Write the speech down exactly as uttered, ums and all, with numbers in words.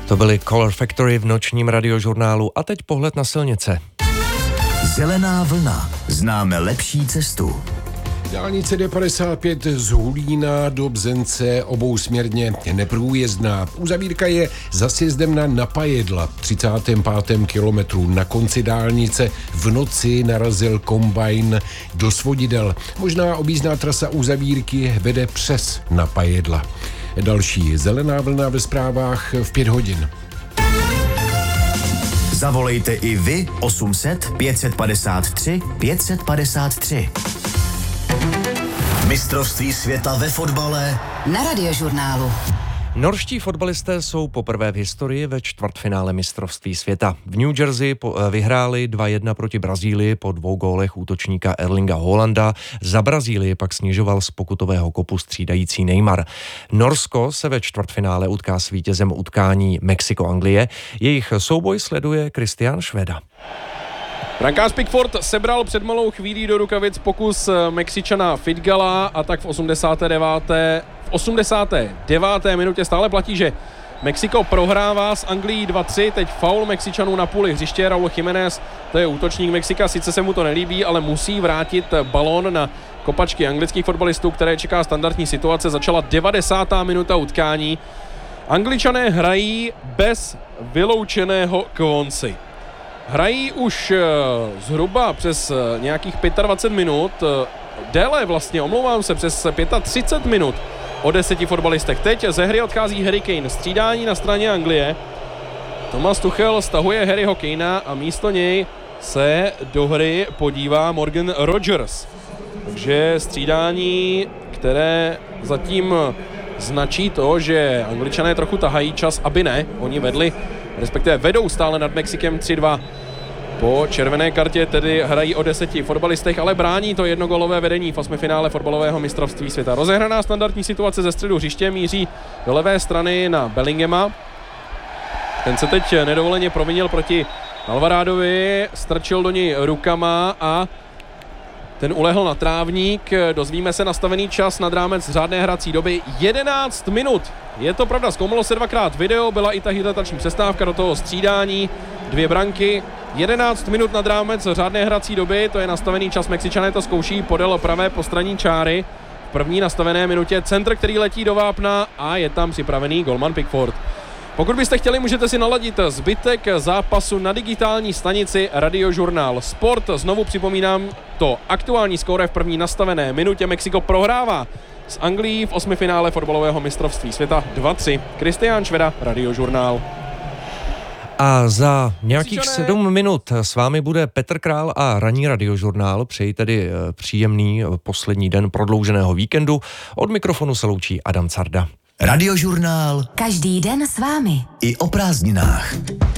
To byly Color Factory v nočním radiožurnálu a teď pohled na silnice. Zelená vlna. Známe lepší cestu. Dálnice D padesát pět z Hulína do Bzence obousměrně neprůjezdná. Uzavírka je za sjezdem na Napajedla. V třicátém pátém kilometru na konci dálnice v noci narazil kombajn do svodidel. Možná objízdná trasa uzavírky vede přes Napajedla. Další zelená vlna ve zprávách v pět hodin. Zavolejte i vy osm set pět padesát tři pět padesát tři. Mistrovství světa ve fotbale na Radiožurnálu. Norští fotbalisté jsou poprvé v historii ve čtvrtfinále mistrovství světa. V New Jersey vyhráli dva jedna proti Brazílii po dvou gólech útočníka Erlinga Haalanda. Za Brazílii pak snižoval z pokutového kopu střídající Neymar. Norsko se ve čtvrtfinále utká s vítězem utkání Mexiko-Anglie. Jejich souboj sleduje Kristián Šveda. Brankář Pickford sebral před malou chvílí do rukavic pokus Mexičana Fitgala a tak v osmdesáté deváté V osmdesáté deváté minutě stále platí, že Mexiko prohrává s Anglií dva tři, teď faul Mexičanů na půli hřiště. Raúl Jiménez, to je útočník Mexika, sice se mu to nelíbí, ale musí vrátit balón na kopačky anglických fotbalistů, které čeká standardní situace. Začala devadesátá minuta utkání. Angličané hrají bez vyloučeného Kvoncy. Hrají už zhruba přes nějakých dvacet pět minut, déle vlastně, omlouvám se, přes třicet pět minut o deseti fotbalistech. Teď ze hry odchází Harry Kane, střídání na straně Anglie. Thomas Tuchel stahuje Harryho Kanea a místo něj se do hry podívá Morgan Rogers. Takže střídání, které zatím značí to, že Angličané trochu tahají čas, aby ne. Oni vedli, respektive vedou stále nad Mexikem tři dva. Po červené kartě tedy hrají o deseti fotbalistech, ale brání to jednogólové vedení v osmifinále fotbalového mistrovství světa. Rozehraná standardní situace ze středu hřiště míří do levé strany na Bellinghama. Ten se teď nedovoleně provinil proti Alvarádovi, strčil do něj rukama a ten ulehl na trávník. Dozvíme se nastavený čas nad rámec řádné hrací doby jedenáct minut. Je to pravda, zkoumalo se dvakrát video, byla i ta hydratační přestávka do toho střídání, dvě branky. jedenáct minut nad rámec řádné hrací doby, to je nastavený čas. Mexičané to zkouší podél pravé postranní čáry. V první nastavené minutě centr, který letí do vápna a je tam připravený golman Pickford. Pokud byste chtěli, můžete si naladit zbytek zápasu na digitální stanici Radiožurnál Sport. Znovu připomínám to aktuální skóre v první nastavené minutě. Mexiko prohrává s Anglií v osmifinále fotbalového mistrovství světa dva tři. Kristián Šveda, Radiožurnál. A za nějakých sedm minut s vámi bude Petr Král a ranní Radiožurnál. Přeji tedy příjemný poslední den prodlouženého víkendu. Od mikrofonu se loučí Adam Carda. Radiožurnál. Každý den s vámi. I o prázdninách.